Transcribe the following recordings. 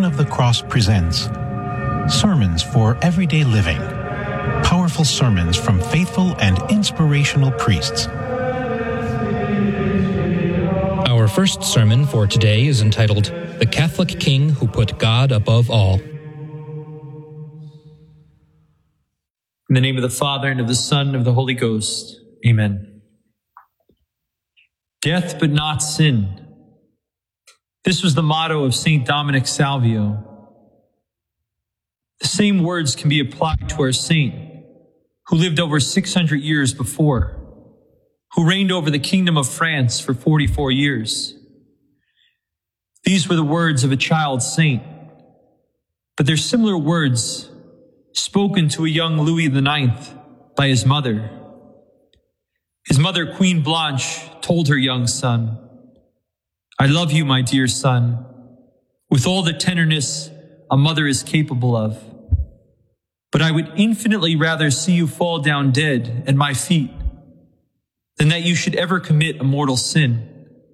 Sign of the Cross presents Sermons for Everyday Living. Powerful sermons from faithful and inspirational priests. Our first sermon for today is entitled, The Catholic King Who Put God Above All. In the name of the Father, and of the Son, and of the Holy Ghost. Amen. Death but not sin. This was the motto of St. Dominic Salvio. The same words can be applied to our saint, who lived over 600 years before, who reigned over the kingdom of France for 44 years. These were the words of a child saint, but they're similar words spoken to a young Louis IX by his mother. His mother, Queen Blanche, told her young son, "I love you, my dear son, with all the tenderness a mother is capable of. But I would infinitely rather see you fall down dead at my feet than that you should ever commit a mortal sin."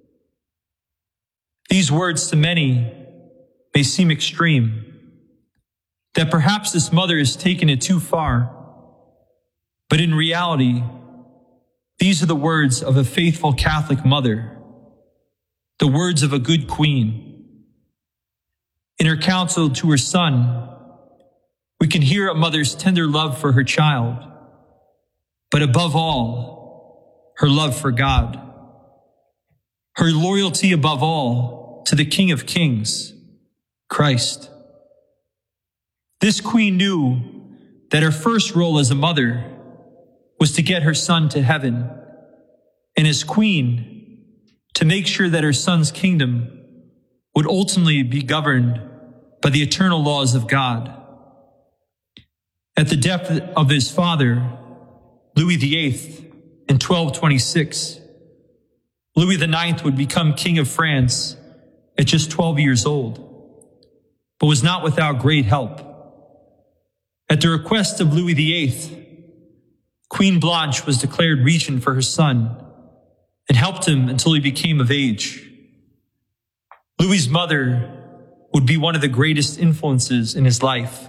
These words to many may seem extreme, that perhaps this mother has taken it too far. But in reality, these are the words of a faithful Catholic mother, the words of a good queen. In her counsel to her son, we can hear a mother's tender love for her child, but above all, her love for God, her loyalty above all to the King of Kings, Christ. This queen knew that her first role as a mother was to get her son to heaven, and as queen, to make sure that her son's kingdom would ultimately be governed by the eternal laws of God. At the death of his father, Louis VIII, in 1226, Louis IX would become King of France at just 12 years old, but was not without great help. At the request of Louis VIII, Queen Blanche was declared regent for her son and helped him until he became of age. Louis's mother would be one of the greatest influences in his life.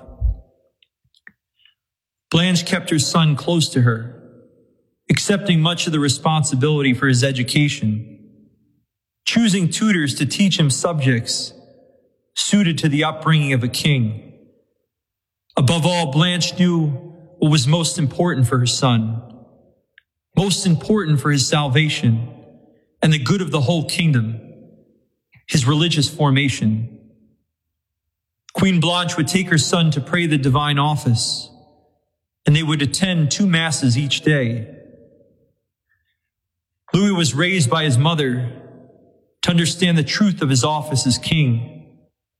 Blanche kept her son close to her, accepting much of the responsibility for his education, choosing tutors to teach him subjects suited to the upbringing of a king. Above all, Blanche knew what was most important for her son, most important for his salvation and the good of the whole kingdom, his religious formation. Queen Blanche would take her son to pray the divine office, and they would attend 2 masses each day. Louis was raised by his mother to understand the truth of his office as king,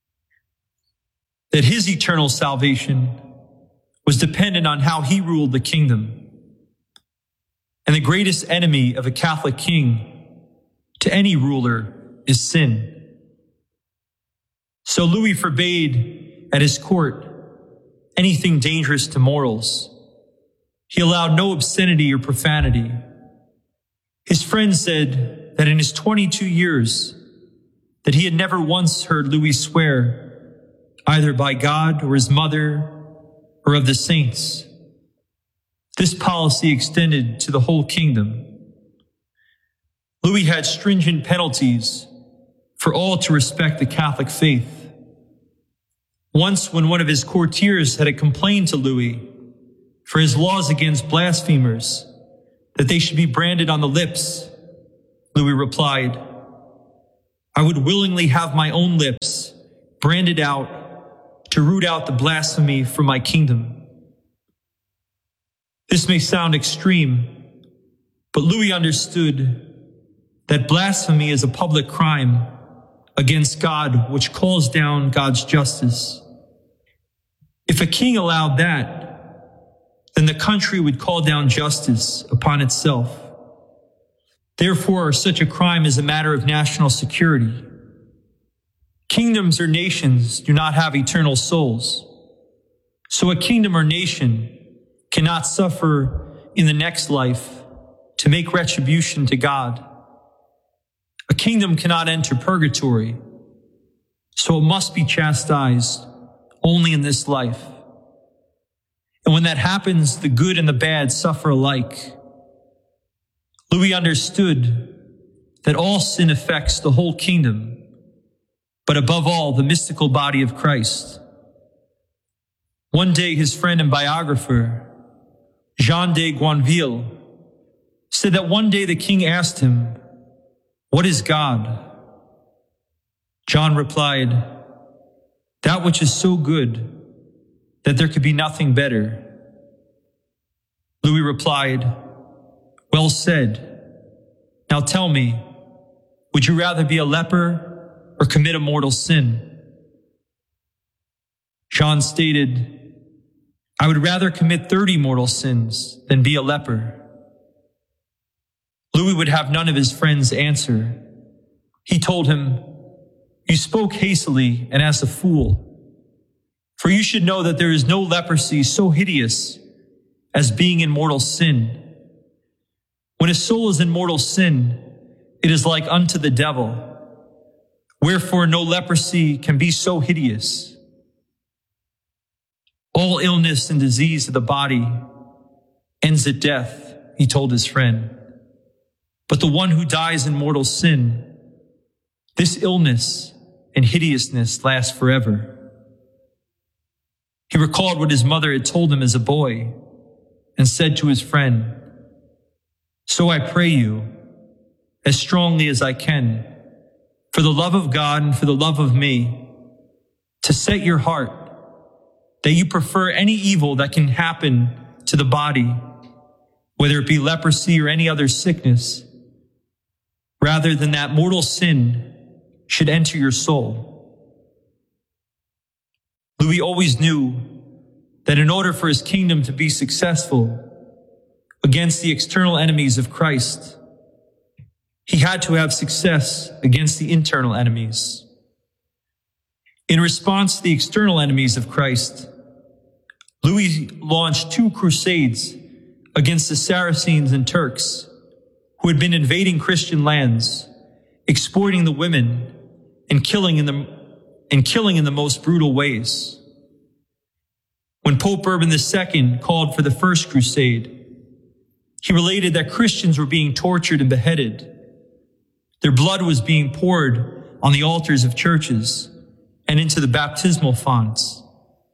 that his eternal salvation was dependent on how he ruled the kingdom. And the greatest enemy of a Catholic king to any ruler is sin. So Louis forbade at his court anything dangerous to morals. He allowed no obscenity or profanity. His friends said that in his 22 years that he had never once heard Louis swear either by God or his mother or of the saints. This policy extended to the whole kingdom. Louis had stringent penalties for all to respect the Catholic faith. Once, when one of his courtiers had complained to Louis for his laws against blasphemers, that they should be branded on the lips, Louis replied, "I would willingly have my own lips branded out to root out the blasphemy from my kingdom." This may sound extreme, but Louis understood that blasphemy is a public crime against God, which calls down God's justice. If a king allowed that, then the country would call down justice upon itself. Therefore, such a crime is a matter of national security. Kingdoms or nations do not have eternal souls, so a kingdom or nation cannot suffer in the next life to make retribution to God. A kingdom cannot enter purgatory. so it must be chastised only in this life. And when that happens, the good and the bad suffer alike. Louis understood that all sin affects the whole kingdom, but above all, the mystical body of Christ. One day, his friend and biographer, Jean de Gouanville, said that one day the king asked him, "What is God?" John replied, "That which is so good that there could be nothing better." Louis replied, "Well said. Now tell me, would you rather be a leper or commit a mortal sin?" Jean stated, "I would rather commit 30 mortal sins than be a leper." Louis would have none of his friends answer. He told him, "You spoke hastily and as a fool. For you should know that there is no leprosy so hideous as being in mortal sin. When a soul is in mortal sin, it is like unto the devil. Wherefore no leprosy can be so hideous. All illness and disease of the body ends at death," he told his friend. "But the one who dies in mortal sin, this illness and hideousness lasts forever." He recalled what his mother had told him as a boy and said to his friend, "So I pray you, as strongly as I can, for the love of God and for the love of me, to set your heart that you prefer any evil that can happen to the body, whether it be leprosy or any other sickness, rather than that mortal sin should enter your soul." Louis always knew that in order for his kingdom to be successful against the external enemies of Christ, he had to have success against the internal enemies. In response to the external enemies of Christ, Louis launched 2 crusades against the Saracens and Turks who had been invading Christian lands, exploiting the women, and killing in the most brutal ways. When Pope Urban II called for the First Crusade, he related that Christians were being tortured and beheaded. Their blood was being poured on the altars of churches and into the baptismal fonts.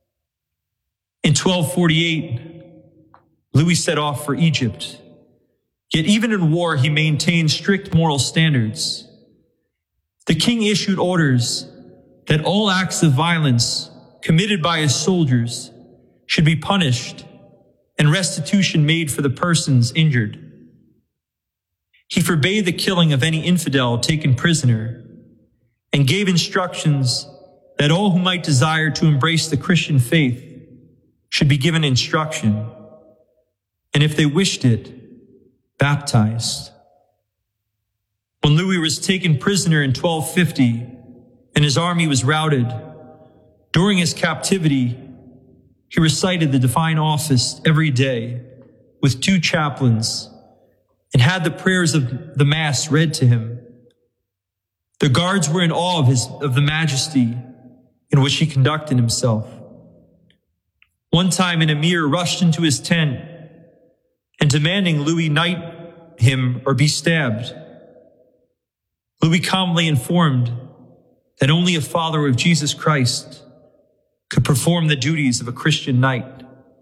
In 1248, Louis set off for Egypt. Yet even in war, he maintained strict moral standards. The king issued orders that all acts of violence committed by his soldiers should be punished and restitution made for the persons injured. He forbade the killing of any infidel taken prisoner and gave instructions that all who might desire to embrace the Christian faith should be given instruction, and if they wished it, baptized. When Louis was taken prisoner in 1250 and his army was routed, during his captivity, he recited the divine office every day with 2 chaplains and had the prayers of the Mass read to him. The guards were in awe of the majesty in which he conducted himself. One time an emir rushed into his tent and demanding Louis knight him or be stabbed. Louis calmly informed that only a follower of Jesus Christ could perform the duties of a Christian knight.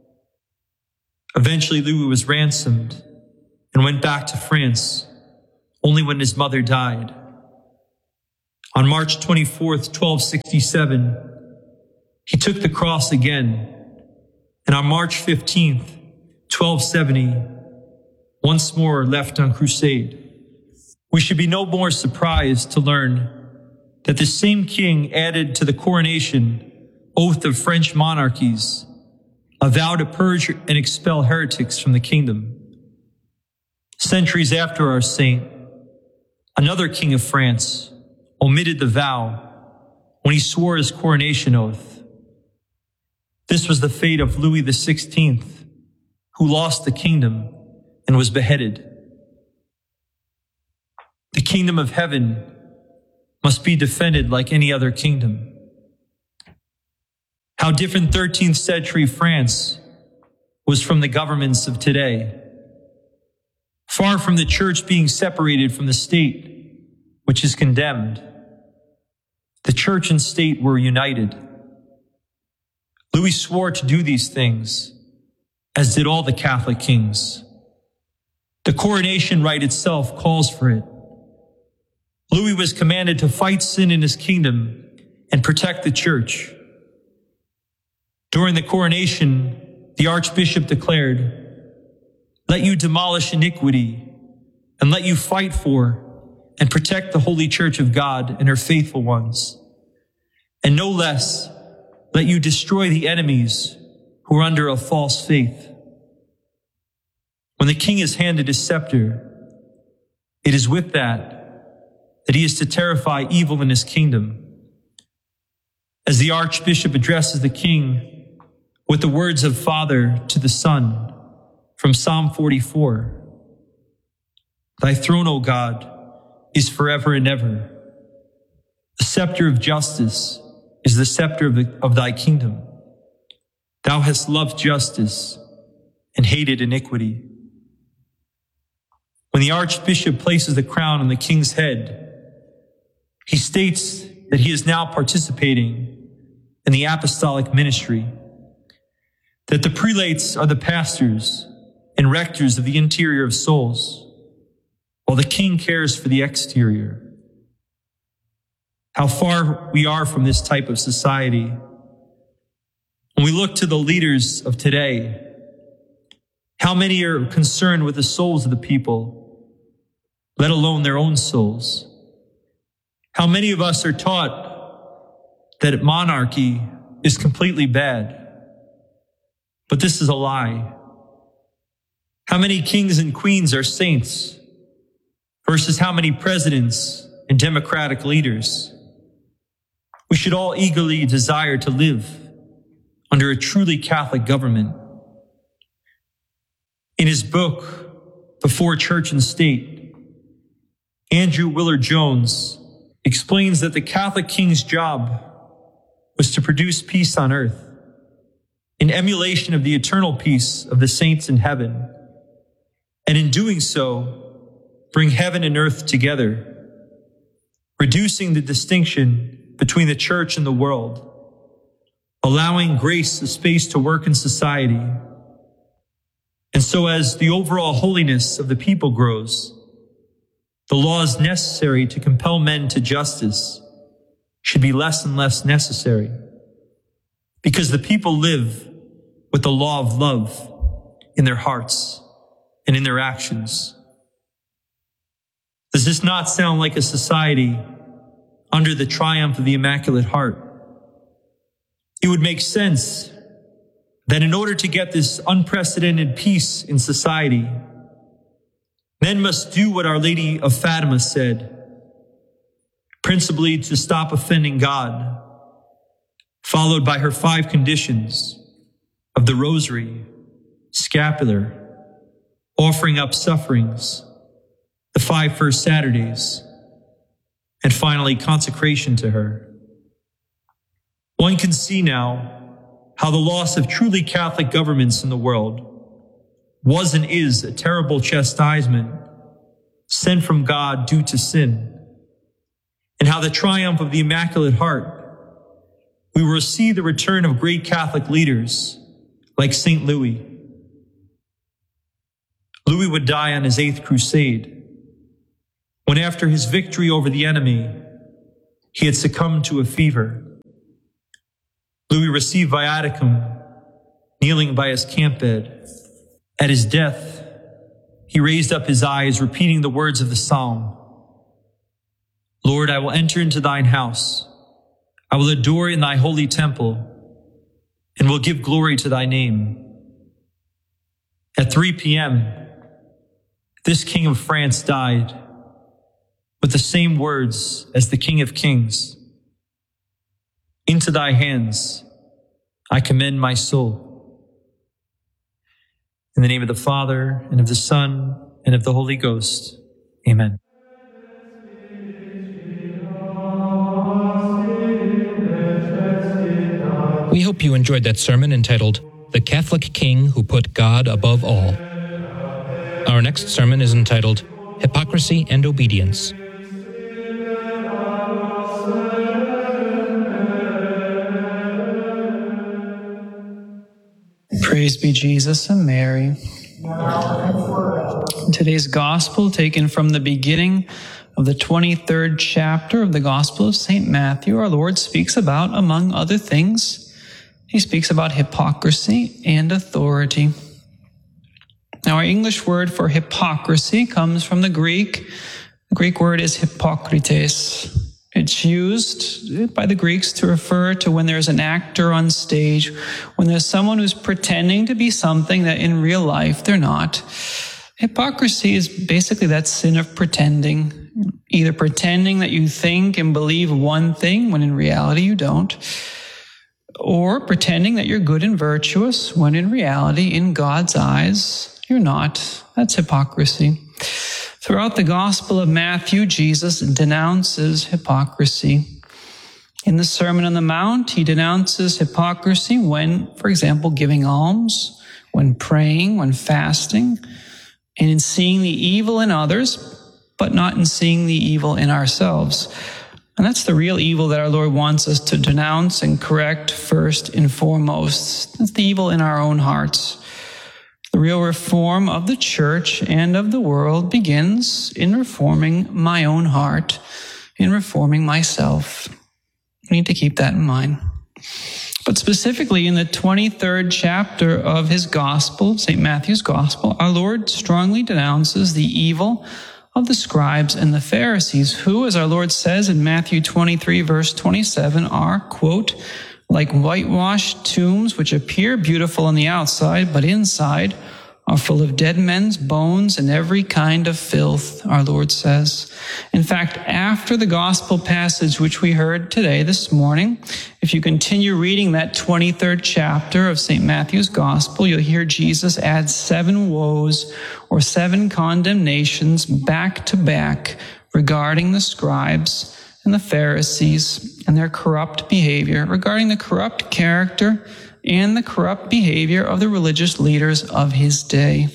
Eventually, Louis was ransomed and went back to France only when his mother died. On March 24th, 1267, he took the cross again, and on March 15th, 1270, once more left on crusade. We should be no more surprised to learn that the same king added to the coronation oath of French monarchies, a vow to purge and expel heretics from the kingdom. Centuries after our saint, another king of France omitted the vow when he swore his coronation oath. This was the fate of Louis XVI, who lost the kingdom and was beheaded. The kingdom of heaven must be defended like any other kingdom. How different 13th century France was from the governments of today. Far from the church being separated from the state, which is condemned, the church and state were united. Louis swore to do these things, as did all the Catholic kings. The coronation rite itself calls for it. Louis was commanded to fight sin in his kingdom and protect the church. During the coronation, the Archbishop declared, "Let you demolish iniquity, and let you fight for and protect the holy church of God and her faithful ones. And no less, let you destroy the enemies who are under a false faith." When the king is handed his scepter, it is with that he is to terrify evil in his kingdom. As the Archbishop addresses the king with the words of Father to the Son from Psalm 44, "Thy throne, O God, is forever and ever. The scepter of justice is the scepter of thy kingdom. Thou hast loved justice and hated iniquity." When the Archbishop places the crown on the king's head, he states that he is now participating in the apostolic ministry, that the prelates are the pastors and rectors of the interior of souls, while the king cares for the exterior. How far we are from this type of society. When we look to the leaders of today, how many are concerned with the souls of the people, let alone their own souls? How many of us are taught that monarchy is completely bad? But this is a lie. How many kings and queens are saints versus how many presidents and democratic leaders? We should all eagerly desire to live under a truly Catholic government. In his book, Before Church and State, Andrew Willard Jones explains that the Catholic king's job was to produce peace on earth, in emulation of the eternal peace of the saints in heaven, and in doing so, bring heaven and earth together, reducing the distinction between the church and the world, allowing grace a space to work in society, and so as the overall holiness of the people grows, the laws necessary to compel men to justice should be less and less necessary, because the people live with the law of love in their hearts and in their actions. Does this not sound like a society under the triumph of the Immaculate Heart? It would make sense that in order to get this unprecedented peace in society, men must do what Our Lady of Fatima said, principally to stop offending God, followed by her 5 conditions of the rosary, scapular, offering up sufferings, the 5 first Saturdays, and finally consecration to her. One can see now how the loss of truly Catholic governments in the world was and is a terrible chastisement sent from God due to sin, and how the triumph of the Immaculate Heart, we will see the return of great Catholic leaders like St. Louis. Louis would die on his 8th crusade, when after his victory over the enemy, he had succumbed to a fever. Louis received viaticum, kneeling by his camp bed. At his death, he raised up his eyes, repeating the words of the psalm, "Lord, I will enter into thine house. I will adore in thy holy temple, and will give glory to thy name." At 3 p.m., this King of France died with the same words as the King of Kings. "Into thy hands I commend my soul." In the name of the Father, and of the Son, and of the Holy Ghost. Amen. We hope you enjoyed that sermon entitled, The Catholic King Who Put God Above All. Our next sermon is entitled, Hypocrisy and Obedience. Praise be Jesus and Mary. Today's gospel taken from the beginning of the 23rd chapter of the Gospel of St. Matthew, our Lord speaks about, among other things, he speaks about hypocrisy and authority. Now, our English word for hypocrisy comes from the Greek. The Greek word is hypokrites. It's used by the Greeks to refer to when there's an actor on stage, when there's someone who's pretending to be something that in real life they're not. Hypocrisy is basically that sin of pretending, either pretending that you think and believe one thing when in reality you don't, or pretending that you're good and virtuous when in reality, in God's eyes, you're not. That's hypocrisy. Throughout the Gospel of Matthew, Jesus denounces hypocrisy. In the Sermon on the Mount, he denounces hypocrisy when, for example, giving alms, when praying, when fasting, and in seeing the evil in others, but not in seeing the evil in ourselves. And that's the real evil that our Lord wants us to denounce and correct first and foremost. That's the evil in our own hearts. The real reform of the church and of the world begins in reforming my own heart, in reforming myself. We need to keep that in mind. But specifically in the 23rd chapter of his gospel, St. Matthew's gospel, our Lord strongly denounces the evil of the scribes and the Pharisees, who, as our Lord says in Matthew 23, verse 27, are, quote, like whitewashed tombs which appear beautiful on the outside, but inside are full of dead men's bones and every kind of filth, our Lord says. In fact, after the gospel passage which we heard today, this morning, if you continue reading that 23rd chapter of St. Matthew's gospel, you'll hear Jesus add 7 woes or 7 condemnations back to back regarding the scribes and the Pharisees and their corrupt behavior, regarding the corrupt character and the corrupt behavior of the religious leaders of his day.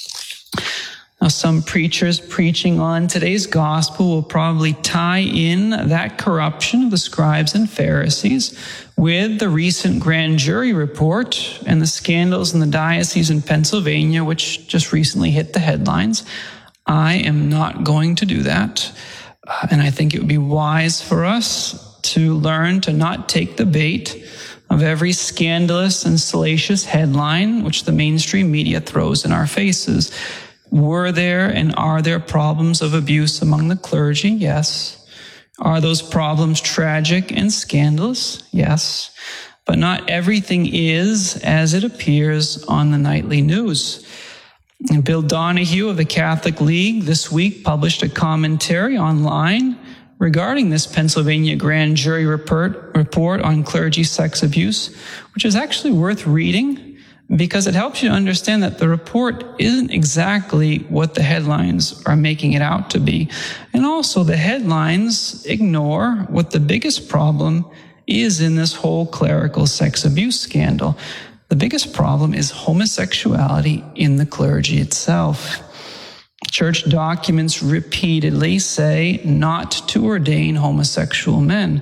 Now, some preachers preaching on today's gospel will probably tie in that corruption of the scribes and Pharisees with the recent grand jury report and the scandals in the diocese in Pennsylvania, which just recently hit the headlines. I am not going to do that. And I think it would be wise for us to learn to not take the bait of every scandalous and salacious headline which the mainstream media throws in our faces. Were there and are there problems of abuse among the clergy? Yes. Are those problems tragic and scandalous? Yes. But not everything is as it appears on the nightly news. And Bill Donahue of the Catholic League this week published a commentary online regarding this Pennsylvania grand jury report on clergy sex abuse, which is actually worth reading because it helps you to understand that the report isn't exactly what the headlines are making it out to be. And also the headlines ignore what the biggest problem is in this whole clerical sex abuse scandal. The biggest problem is homosexuality in the clergy itself. Church documents repeatedly say not to ordain homosexual men.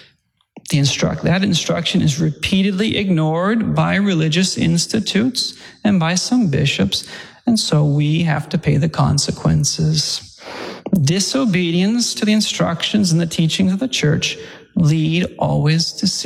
That instruction is repeatedly ignored by religious institutes and by some bishops, and so we have to pay the consequences. Disobedience to the instructions and the teachings of the church lead always to sin.